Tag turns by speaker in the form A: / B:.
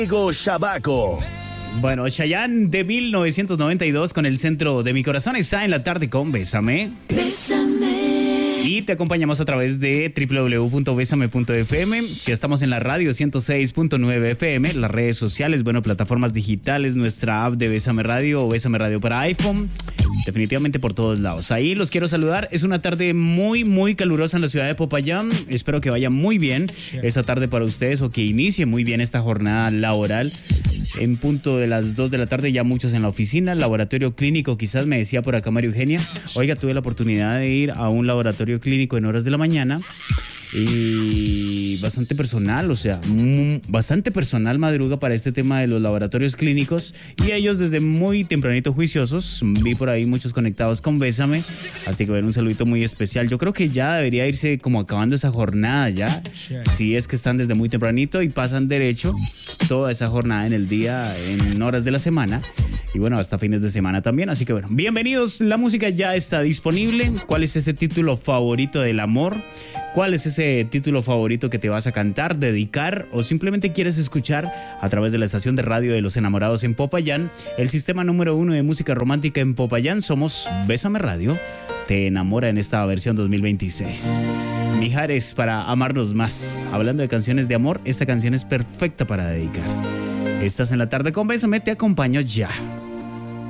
A: Diego Shabaco.
B: Bueno, Chayanne de 1992 con El Centro de Mi Corazón está en la tarde con Bésame. Y te acompañamos a través de www.besame.fm, que estamos en la radio 106.9 FM, las redes sociales, bueno, plataformas digitales, nuestra app de Bésame Radio o Bésame Radio para iPhone, definitivamente por todos lados. Ahí los quiero saludar. Es una tarde muy, muy calurosa en la ciudad de Popayán. Espero que vaya muy bien esta tarde para ustedes o que inicie muy bien esta jornada laboral. En punto de las 2 de la tarde ya muchos en la oficina, laboratorio clínico, quizás me decía por acá María Eugenia. Oiga, tuve la oportunidad de ir a un laboratorio clínico en horas de la mañana y bastante personal, o sea, bastante personal madruga para este tema de los laboratorios clínicos y ellos desde muy tempranito juiciosos. Vi por ahí muchos conectados con Bésame, así que bueno, un saludito muy especial. Yo creo que ya debería irse como acabando esa jornada ya, si es que están desde muy tempranito y pasan derecho toda esa jornada en el día, en horas de la semana y bueno, hasta fines de semana también. Así que bueno, bienvenidos, la música ya está disponible. ¿Cuál es ese título favorito del amor? ¿Cuál es ese título favorito que te vas a cantar, dedicar o simplemente quieres escuchar a través de la estación de radio de Los Enamorados en Popayán? El sistema número 1 de música romántica en Popayán. Somos Bésame Radio. Te enamora en esta versión 2026. Mijares para amarnos más. Hablando de canciones de amor, esta canción es perfecta para dedicar. Estás en la tarde con Bésame, te acompaño ya.